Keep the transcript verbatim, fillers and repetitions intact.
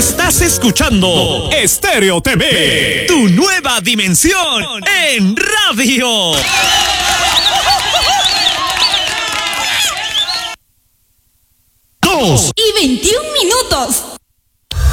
Estás escuchando Estéreo T V, tu nueva dimensión en radio. Dos y veintiún minutos.